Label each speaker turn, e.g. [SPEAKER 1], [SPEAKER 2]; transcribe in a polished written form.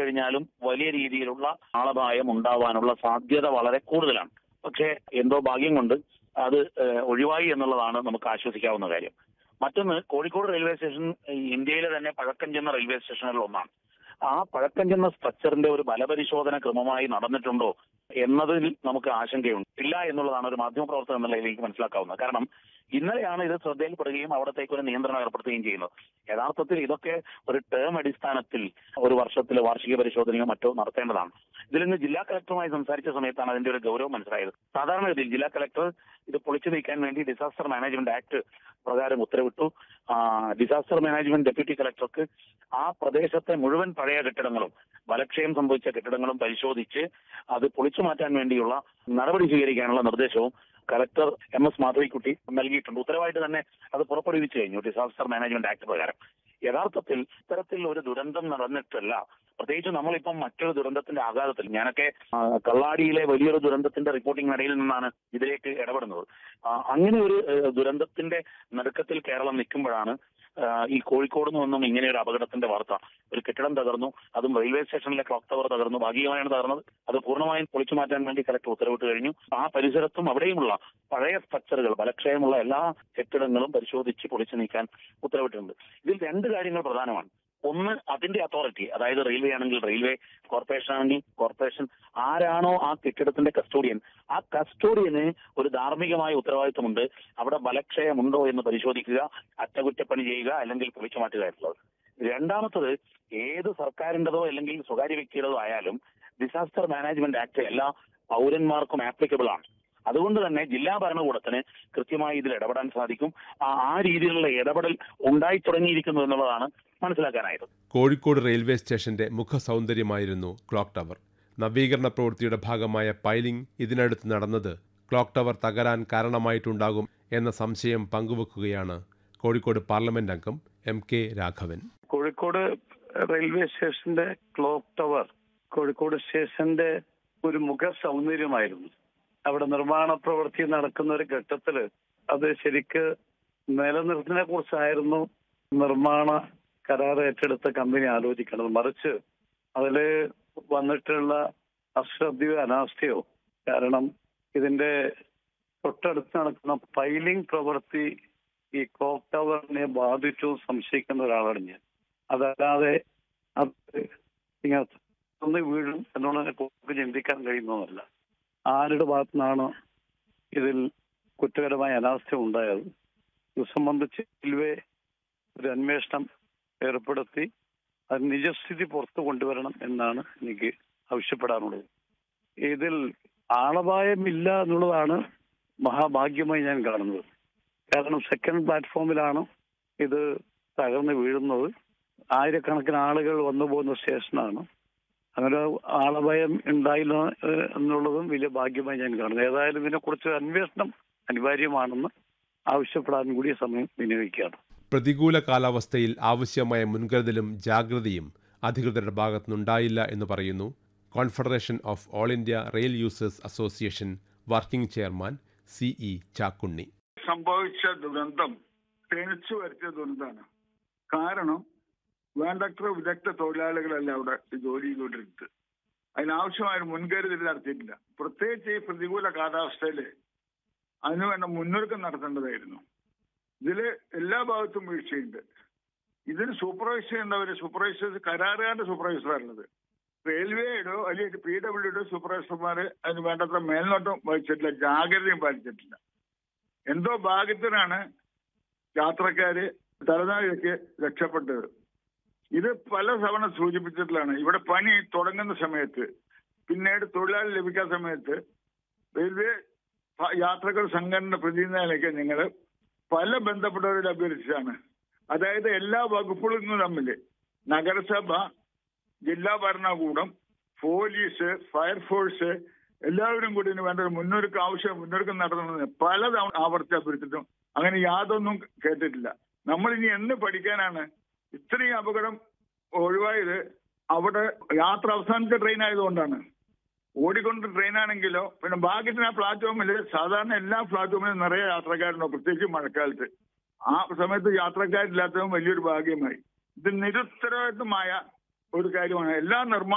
[SPEAKER 1] കഴിഞ്ഞാലും വലിയ രീതിയിലുള്ള ആളപായം ഉണ്ടാവാനുള്ള സാധ്യത വളരെ കൂടുതലാണ്. പക്ഷേ എന്തോ ഭാഗ്യം കൊണ്ട് അത് ഒഴിവായി എന്നുള്ളതാണ് നമുക്ക് ആശ്വസിക്കാവുന്ന കാര്യം. മറ്റൊന്ന്, കോഴിക്കോട് റെയിൽവേ സ്റ്റേഷൻ ഇന്ത്യയിലെ തന്നെ പഴക്കം ചെന്ന റെയിൽവേ സ്റ്റേഷനുകളിൽ ഒന്നാണ്. ആ പഴക്കം ചെന്ന സ്ട്രക്ചറിന്റെ ഒരു ബലപരിശോധന ക്രമമായി നടന്നിട്ടുണ്ടോ എന്നതിൽ നമുക്ക് ആശങ്കയുണ്ട്. ഇല്ല എന്നുള്ളതാണ് ഒരു മാധ്യമപ്രവർത്തകൻ എന്നുള്ള എനിക്ക് മനസ്സിലാക്കാവുന്നത്. കാരണം ഇന്നലെയാണ് ഇത് ശ്രദ്ധയിൽപ്പെടുകയും അവിടത്തേക്ക് ഒരു നിയന്ത്രണം ഏർപ്പെടുത്തുകയും ചെയ്യുന്നത്. യഥാർത്ഥത്തിൽ ഇതൊക്കെ ഒരു ടേം അടിസ്ഥാനത്തിൽ ഒരു വർഷത്തിലെ വാർഷിക പരിശോധനയോ മറ്റോ നടത്തേണ്ടതാണ്. ഇതിൽ നിന്ന് ജില്ലാ കളക്ടറുമായി സംസാരിച്ച സമയത്താണ് അതിന്റെ ഒരു ഗൗരവം മനസ്സിലായത്. സാധാരണഗതിയിൽ ജില്ലാ കളക്ടർ ഇത് പൊളിച്ചു നീക്കാൻ വേണ്ടി ഡിസാസ്റ്റർ മാനേജ്മെന്റ് ആക്ട് പ്രകാരം ഉത്തരവിട്ടു. ഡിസാസ്റ്റർ മാനേജ്മെന്റ് ഡെപ്യൂട്ടി കളക്ടർക്ക് ആ പ്രദേശത്തെ മുഴുവൻ പഴയ കെട്ടിടങ്ങളും ബലക്ഷയം സംഭവിച്ച കെട്ടിടങ്ങളും പരിശോധിച്ച് അത് പൊളിച്ചു മാറ്റാൻ വേണ്ടിയുള്ള നടപടി സ്വീകരിക്കാനുള്ള നിർദ്ദേശവും കളക്ടർ MS മാധവിക്കുട്ടി നൽകിയിട്ടുണ്ട്. ഉത്തരവായിട്ട് തന്നെ അത് പുറപ്പെടുവിച്ചു കഴിഞ്ഞു ഡിസാസ്റ്റർ മാനേജ്മെന്റ് ആക്ട് പ്രകാരം. യഥാർത്ഥത്തിൽ ഇത്തരത്തിൽ ഒരു ദുരന്തം നടന്നിട്ടല്ല, പ്രത്യേകിച്ച് നമ്മളിപ്പം മറ്റൊരു ദുരന്തത്തിന്റെ ആഘാതത്തിൽ, ഞാനൊക്കെ കള്ളാടിയിലെ വലിയൊരു ദുരന്തത്തിന്റെ റിപ്പോർട്ടിംഗ് ഇടയിൽ നിന്നാണ് ഇതിലേക്ക് ഇടപെടുന്നത്. അങ്ങനെ ഒരു ദുരന്തത്തിന്റെ നടുക്കത്തിൽ കേരളം നിൽക്കുമ്പോഴാണ് ഈ കോഴിക്കോട് നിന്നും ഇങ്ങനെ ഒരു അപകടത്തിന്റെ വാർത്ത. ഒരു കെട്ടിടം തകർന്നു, അതും റെയിൽവേ സ്റ്റേഷനിലെ ക്ലോക്ക് ടവർ തകർന്നു. ഭാഗികമായാണ് തകർന്നത്. അത് പൂർണ്ണമായും പൊളിച്ചു മാറ്റാൻ വേണ്ടി കലക്ടർ ഉത്തരവിട്ട് കഴിഞ്ഞു. ആ പരിസരത്തും അവിടെയുമുള്ള പഴയ സ്ട്രക്ചറുകൾ, ബലക്ഷയമുള്ള എല്ലാ കെട്ടിടങ്ങളും പരിശോധിച്ച് പൊളിച്ചു നീക്കാൻ ഉത്തരവിട്ടിട്ടുണ്ട്. ഇതിൽ രണ്ട് കാര്യങ്ങൾ പ്രധാനമാണ്. ഒന്ന്, അതിന്റെ അതോറിറ്റി, അതായത് റെയിൽവേ ആണെങ്കിൽ റെയിൽവേ, കോർപ്പറേഷൻ ആണെങ്കിൽ കോർപ്പറേഷൻ, ആരാണോ ആ കെട്ടിടത്തിന്റെ കസ്റ്റോഡിയൻ, ആ കസ്റ്റോഡിയന് ഒരു ധാർമ്മികമായ ഉത്തരവാദിത്വമുണ്ട്. അവിടെ ബലക്ഷയമുണ്ടോ എന്ന് പരിശോധിക്കുക, അറ്റകുറ്റപ്പണി ചെയ്യുക, അല്ലെങ്കിൽ പൊളിച്ചു മാറ്റുക എന്നുള്ളത്. രണ്ടാമത്തത്, ഏത് സർക്കാരിന്റെതോ അല്ലെങ്കിൽ സ്വകാര്യ വ്യക്തിയുടേതോ ആയാലും ഡിസാസ്റ്റർ മാനേജ്മെന്റ് ആക്ട് എല്ലാ പൗരന്മാർക്കും ആപ്ലിക്കബിൾ ആണ്. അതുകൊണ്ട് തന്നെ ജില്ലാ ഭരണകൂടത്തിന് കൃത്യമായി ഇതിൽ ഇടപെടാൻ സാധിക്കും. ആ രീതിയിലുള്ള ഇടപെടൽ ഉണ്ടായി തുടങ്ങിയിരിക്കുന്നു എന്നുള്ളതാണ് മനസ്സിലാക്കാനായത്.
[SPEAKER 2] കോഴിക്കോട് റെയിൽവേ സ്റ്റേഷന്റെ മുഖസൗന്ദര്യമായിരുന്നു ക്ലോക്ക് ടവർ. നവീകരണ പ്രവൃത്തിയുടെ ഭാഗമായ പൈലിംഗ് ഇതിനടുത്ത് നടന്നത് ക്ലോക്ക് ടവർ തകരാൻ കാരണമായിട്ടുണ്ടാകും എന്ന സംശയം പങ്കുവെക്കുകയാണ് കോഴിക്കോട് പാർലമെന്റ് അംഗം MK രാഘവൻ.
[SPEAKER 3] കോഴിക്കോട് റെയിൽവേ സ്റ്റേഷന്റെ ക്ലോക്ക് ടവർ കോഴിക്കോട് സ്റ്റേഷന്റെ ഒരു മുഖ സൗന്ദര്യമായിരുന്നു. അവിടെ നിർമ്മാണ പ്രവൃത്തി നടക്കുന്ന ഒരു ഘട്ടത്തില് അത് ശരിക്ക് നിലനിർത്തുന്നതിനെ കുറിച്ചായിരുന്നു നിർമ്മാണ കരാർ ഏറ്റെടുത്ത കമ്പനി ആലോചിക്കുന്നത്. മറിച്ച് അതില് വന്നിട്ടുള്ള അശ്രദ്ധയോ അനാസ്ഥയോ കാരണം ഇതിന്റെ തൊട്ടടുത്ത് നടക്കുന്ന പൈലിംഗ് പ്രവൃത്തി ഈ ക്ലോക്ക് ടവറിനെ ബാധിച്ചു സംശയിക്കുന്ന ഒരാളാണ് ഞാൻ. അതല്ലാതെ അത് ഇങ്ങനെ വീഴും എന്നുള്ളതിനെ കുറിച്ച് ചിന്തിക്കാൻ കഴിയുന്നതല്ല. ആരുടെ ഭാഗത്തു നിന്നാണ് ഇതിൽ കുറ്റകരമായ അനാസ്ഥ ഉണ്ടായത് ഇത് സംബന്ധിച്ച് റെയിൽവേ ഒരു അന്വേഷണം ഏർപ്പെടുത്തി അത് നിജസ്ഥിതി പുറത്തു കൊണ്ടുവരണം എന്നാണ് എനിക്ക് ആവശ്യപ്പെടാനുള്ളത്. ഇതിൽ ആളപായമില്ല എന്നുള്ളതാണ് മഹാഭാഗ്യമായി ഞാൻ കാണുന്നത്. കാരണം സെക്കൻഡ് പ്ലാറ്റ്ഫോമിലാണ് ഇത് തകർന്ന് വീഴുന്നത്. ആയിരക്കണക്കിന് ആളുകൾ വന്നു പോകുന്ന സ്റ്റേഷനാണ്. അങ്ങനെ ആളപായം ഉണ്ടായില്ല എന്നുള്ളതും വലിയ ഭാഗ്യമായി ഞാൻ കാണുന്നു. ഏതായാലും ഇതിനെക്കുറിച്ച് അന്വേഷണം അനിവാര്യമാണെന്ന് ആവശ്യപ്പെടാൻ കൂടിയ സമയം വിനിയോഗിക്കുകയാണ്.
[SPEAKER 2] പ്രതികൂല കാലാവസ്ഥയിൽ ആവശ്യമായ മുൻകരുതലും ജാഗ്രതയും അധികൃതരുടെ ഭാഗത്തുനിന്നുണ്ടായില്ല എന്ന് പറയുന്നു confederation of all India rail users association working chairman CE Chakkunni.
[SPEAKER 4] സംഭവിച്ച ദുരന്തം ക്ഷണിച്ചു വരുത്തിയ ദുരന്തമാണ്. കാരണം വേണ്ടത്ര വിദഗ്ധ തൊഴിലാളികളല്ല അവിടെ ജോലി ചെയ്തുകൊണ്ടിരുന്നത്. അതിനാവശ്യമായ മുൻകരുതൽ നടത്തിയിട്ടില്ല. പ്രത്യേകിച്ച് ഈ പ്രതികൂല കാലാവസ്ഥയില് അതിനുവേണ്ട മുന്നൊരുക്കം നടത്തേണ്ടതായിരുന്നു. ഇതില് എല്ലാ ഭാഗത്തും വീഴ്ചയുണ്ട്. ഇതിന് സൂപ്പർവൈസ് ചെയ്യുന്നവര് സൂപ്പർവൈസേഴ്സ് കരാറുകാരുടെ സൂപ്പർവൈസറാണുള്ളത്. റെയിൽവേയുടെ അല്ലെങ്കിൽ PWD സൂപ്പർവൈസർമാര് അതിന് വേണ്ടത്ര മേൽനോട്ടം വഹിച്ചിട്ടില്ല, ജാഗ്രതയും പാലിച്ചിട്ടില്ല. എന്തോ ഭാഗ്യത്തിനാണ് യാത്രക്കാര് തലനാരിഴയ്ക്ക് രക്ഷപ്പെട്ടത്. ഇത് പല തവണ സൂചിപ്പിച്ചിട്ടുള്ളതാണ്. ഇവിടെ പണി തുടങ്ങുന്ന സമയത്ത് പിന്നീട് തൊഴിലാളി ലഭിക്കാത്ത സമയത്ത് റെയിൽവേ യാത്രക്കാർ സംഘടന പ്രതിനിധിയിലേക്ക് നിങ്ങൾ പല ബന്ധപ്പെട്ടവരുടെ അഭ്യർത്ഥിച്ചാണ്. അതായത് എല്ലാ വകുപ്പുകളും തമ്മിൽ നഗരസഭ, ജില്ലാ ഭരണകൂടം, പോലീസ്, ഫയർഫോഴ്സ് എല്ലാവരും കൂടി ഇതിന് വേണ്ട ഒരു മുന്നൊരുക്കം നടത്തുന്നത് പല തവണ ആവർത്തി അഭ്യർത്ഥിച്ചിട്ടും അങ്ങനെ യാതൊന്നും കേട്ടിട്ടില്ല. നമ്മളിനി എന്ന് പഠിക്കാനാണ്? ഇത്രയും അപകടം ഒഴിവായത് അവിടെ യാത്ര അവസാനിച്ച ട്രെയിൻ ആയതുകൊണ്ടാണ്. ഓടിക്കൊണ്ട് ട്രെയിനാണെങ്കിലോ പിന്നെ ഭാഗ്യത്തിന് ആ പ്ലാറ്റ്ഫോമിൽ സാധാരണ എല്ലാ പ്ലാറ്റ്ഫോമിലും നിറയെ യാത്രക്കാരുണ്ടോ, പ്രത്യേകിച്ച് മഴക്കാലത്ത്. ആ സമയത്ത് യാത്രക്കാരില്ലാത്തതും വലിയൊരു ഭാഗ്യമായി. ഇത് നിരുത്തരവാദിത്തമായ ഒരു കാര്യമാണ്. എല്ലാ നിർമ്മാണ